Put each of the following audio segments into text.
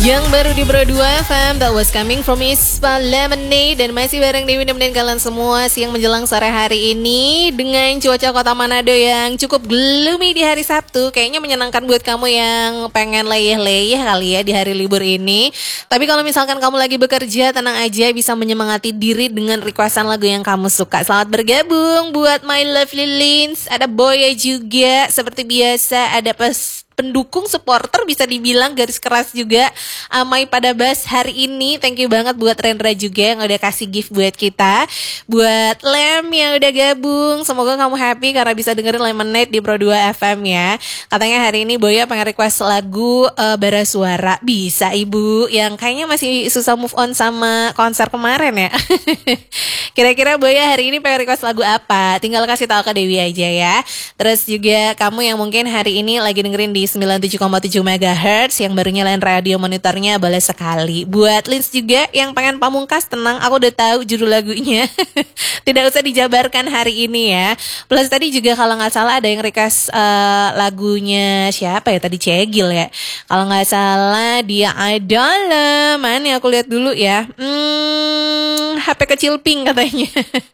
Yang baru di Bro 2 FM, that was coming from Ispa Lemonade. Dan masih bareng Dewi nemenin kalian semua siang menjelang sore hari ini dengan cuaca kota Manado yang cukup gloomy di hari Sabtu. Kayaknya menyenangkan buat kamu yang pengen leyeh-leyeh kali ya di hari libur ini. Tapi kalau misalkan kamu lagi bekerja, tenang aja, bisa menyemangati diri dengan requestan lagu yang kamu suka. Selamat bergabung buat My Lovely Lins. Ada Boya juga, seperti biasa ada pendukung supporter bisa dibilang garis keras juga Amai pada bass hari ini. Thank you banget buat Rendra juga yang udah kasih gift buat kita. Buat Lem yang udah gabung, semoga kamu happy karena bisa dengerin Lemonade di Pro 2 FM ya. Katanya hari ini Boya pengen request lagu Bara Suara. Bisa ibu, yang kayaknya masih susah move on sama konser kemarin ya. Kira-kira Boya hari ini pengen request lagu apa? Tinggal kasih tahu ke Dewi aja ya. Terus juga kamu yang mungkin hari ini lagi dengerin di 97,7 MHz yang baru nyalain radio monitornya, boleh sekali. Buat Lins juga yang pengen pamungkas, tenang, aku udah tahu judul lagunya. Tidak usah dijabarkan hari ini ya. Plus tadi juga kalau nggak salah ada yang request lagunya siapa ya tadi, Cegil ya. Kalau nggak salah dia adalah mana, aku lihat dulu ya. HP kecil pink katanya.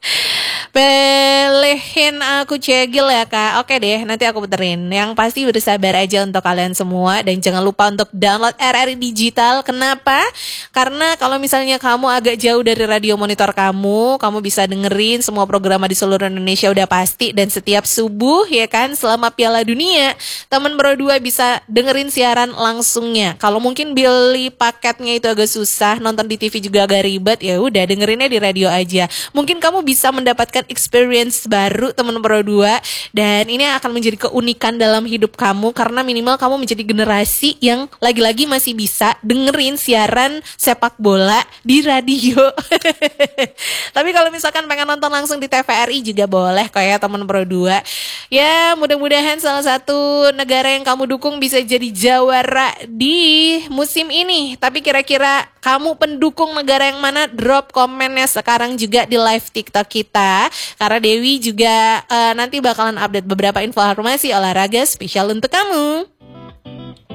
Pelehin aku Cegil ya kak. Oke deh, nanti aku puterin. Yang pasti bersabar aja untuk kalian semua. Dan jangan lupa untuk download RRI Digital. Kenapa? Karena kalau misalnya kamu agak jauh dari radio monitor kamu bisa dengerin semua program di seluruh Indonesia udah pasti. Dan setiap subuh ya kan, selama Piala Dunia, teman Bro 2 bisa dengerin siaran langsungnya. Kalau mungkin beli paketnya itu agak susah, nonton di TV juga agak ribet, ya udah dengerinnya di radio aja. Mungkin kamu bisa mendapatkan experience baru teman Pro 2, dan ini akan menjadi keunikan dalam hidup kamu karena minimal kamu menjadi generasi yang lagi-lagi masih bisa dengerin siaran sepak bola di radio. Tapi kalau misalkan pengen nonton langsung di TVRI juga boleh kok ya teman Pro 2. Ya, mudah-mudahan salah satu negara yang kamu dukung bisa jadi jawara di musim ini. Tapi kira-kira kamu pendukung negara yang mana? Drop komennya sekarang juga di live TikTok kita. Karena Dewi juga nanti bakalan update beberapa informasi olahraga spesial untuk kamu.